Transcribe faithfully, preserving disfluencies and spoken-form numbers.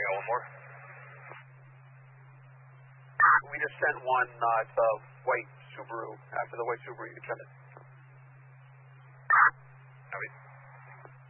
got one more? We just sent one, uh, it's a white Subaru, after the white Subaru, you can send it. Copy.